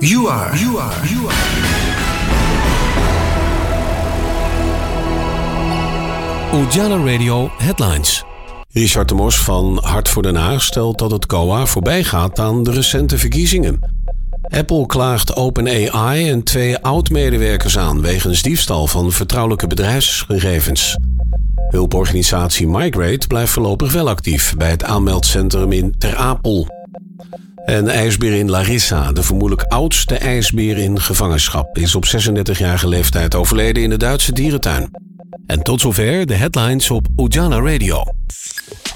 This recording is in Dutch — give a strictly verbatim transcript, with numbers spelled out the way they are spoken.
You are. You are. You are. Ujala Radio Headlines. Richard de Mos van Hart voor Den Haag stelt dat het C O A voorbij gaat aan de recente verkiezingen. Apple klaagt OpenAI en twee oud-medewerkers aan wegens diefstal van vertrouwelijke bedrijfsgegevens. Hulporganisatie Migrate blijft voorlopig wel actief bij het aanmeldcentrum in Ter Apel. En ijsbeerin Larissa, de vermoedelijk oudste ijsbeer in gevangenschap, is op zesendertigjarige leeftijd overleden in de Duitse dierentuin. En tot zover de headlines op Ujala Radio.